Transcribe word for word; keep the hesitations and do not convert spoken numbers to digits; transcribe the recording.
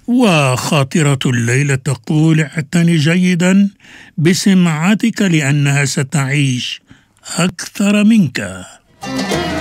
وخاطرة الليلة تقول: اعتني جيدا بسمعتك لأنها ستعيش أكثر منك.